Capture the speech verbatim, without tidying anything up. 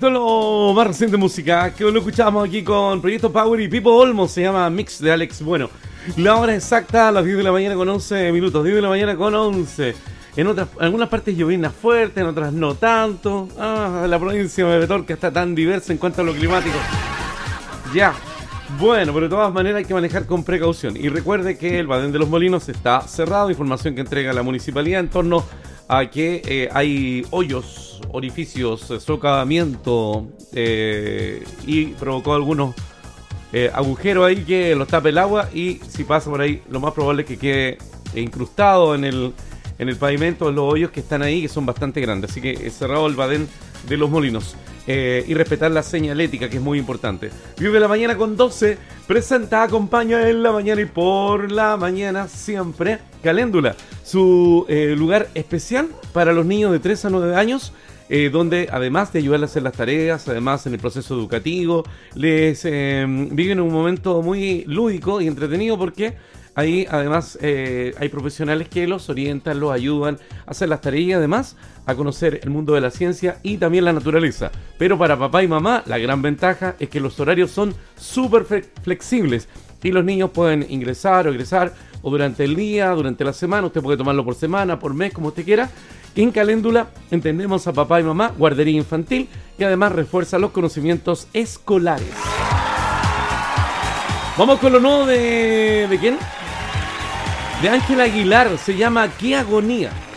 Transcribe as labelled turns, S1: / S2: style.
S1: esto es lo más reciente música que lo escuchamos aquí con Proyecto Power y Pipo Olmo, se llama Mix de Alex Bueno. La hora exacta a las diez de la mañana con once minutos, diez de la mañana con once. En otras, en algunas partes lloviznas fuertes, en otras no tanto. Ah, la provincia de Petorca está tan diversa en cuanto a lo climático. Ya. Bueno, pero de todas maneras hay que manejar con precaución. Y recuerde que el Badén de los Molinos está cerrado. Información que entrega la municipalidad en torno a que eh, hay hoyos, orificios, eh, socavamiento eh, y provocó algunos eh, agujeros ahí que los tape el agua. Y si pasa por ahí, lo más probable es que quede incrustado en el, en el pavimento, en los hoyos que están ahí, que son bastante grandes. Así que es cerrado el Badén de los Molinos. Eh, y respetar la señalética, que es muy importante. diez de la mañana con doce, presenta, acompaña en la mañana y por la mañana siempre Caléndula, su eh, lugar especial para los niños de tres a nueve años, eh, donde además de ayudarles a hacer las tareas, además en el proceso educativo, les eh, viven un momento muy lúdico y entretenido, porque ahí además eh, hay profesionales que los orientan, los ayudan a hacer las tareas y además a conocer el mundo de la ciencia y también la naturaleza. Pero para papá y mamá la gran ventaja es que los horarios son súper flexibles y los niños pueden ingresar o egresar o durante el día, durante la semana. Usted puede tomarlo por semana, por mes, como usted quiera. En Caléndula entendemos a papá y mamá, guardería infantil, y además refuerza los conocimientos escolares. Vamos con lo nuevo de... ¿de quién? De Ángela Aguilar, se llama Qué Agonía.